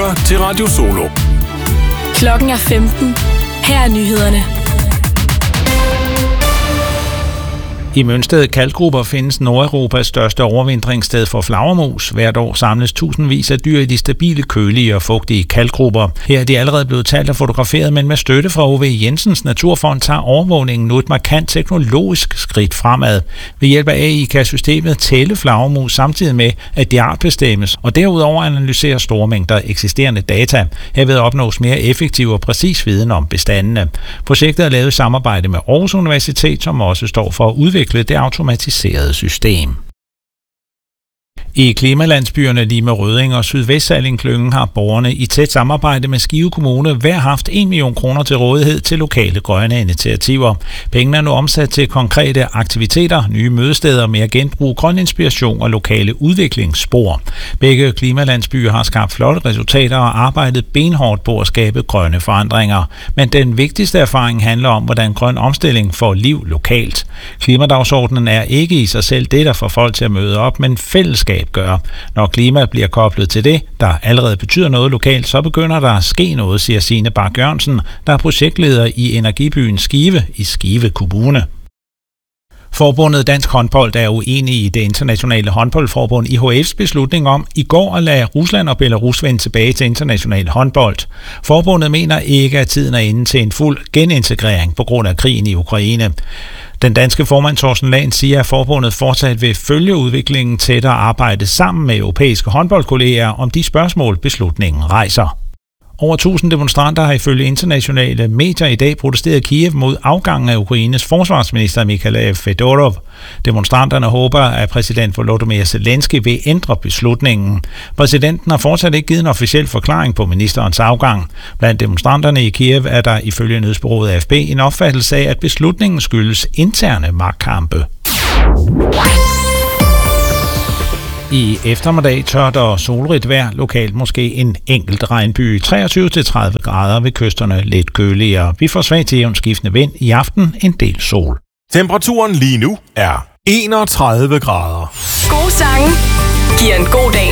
lytter til Radio Solo. Klokken er 15. Her er nyhederne. I Mønsted Kalkgruber findes Nordeuropas største overvintringssted for flagermus. Hvert år samles tusindvis af dyr i de stabile, kølige og fugtige kalkgrupper. Her er de allerede blevet talt og fotograferet, men med støtte fra O.V. Jensens Naturfond tager overvågningen nu et markant teknologisk skridt fremad. Ved hjælp af AI kan systemet tælle flagermus samtidig med, at de artbestemmes, og derudover analysere store mængder eksisterende data. Herved opnås mere effektiv og præcis viden om bestandene. Projektet er lavet i samarbejde med Aarhus Universitet, som også står for at udvikle det automatiserede system. I klimalandsbyerne Lime Rødding og Sydvestsalling-klyngen har borgerne i tæt samarbejde med Skive Kommune hver haft 1 million kroner til rådighed til lokale grønne initiativer. Pengene er nu omsat til konkrete aktiviteter, nye mødesteder, mere genbrug, grøn inspiration og lokale udviklingsspor. Begge klimalandsbyer har skabt flotte resultater og arbejdet benhårdt på at skabe grønne forandringer. Men den vigtigste erfaring handler om, hvordan grøn omstilling får liv lokalt. Klimadagsordenen er ikke i sig selv det, der får folk til at møde op, men fællesskab gør. Når klima bliver koblet til det, der allerede betyder noget lokalt, så begynder der at ske noget, siger Signe Bak Jørgensen, der er projektleder i energibyen Skive i Skive Kommune. Forbundet Dansk Håndbold er uenig i det internationale håndboldforbund IHF's beslutning om i går at lade Rusland og Belarus vende tilbage til international håndbold. Forbundet mener ikke, at tiden er inde til en fuld genintegrering på grund af krigen i Ukraine. Den danske formand Thorsten Lahn siger, at forbundet fortsat vil følge udviklingen tæt og arbejde sammen med europæiske håndboldkolleger om de spørgsmål, beslutningen rejser. Over 1000 demonstranter har ifølge internationale medier i dag protesteret i Kiev mod afgangen af Ukraines forsvarsminister Mikhail Fedorov. Demonstranterne håber, at præsident Volodymyr Zelensky vil ændre beslutningen. Præsidenten har fortsat ikke givet en officiel forklaring på ministerens afgang. Blandt demonstranterne i Kiev er der ifølge nyhedsbureauet AFP en opfattelse af, at beslutningen skyldes interne magtkampe. I eftermiddag tørt og solrigt vejr, lokalt måske en enkelt regnby, 23-30 grader ved kysterne lidt køligere. Vi får svag til jævnt skiftende vind, i aften en del sol. Temperaturen lige nu er 31 grader. Gode sange giver en god dag.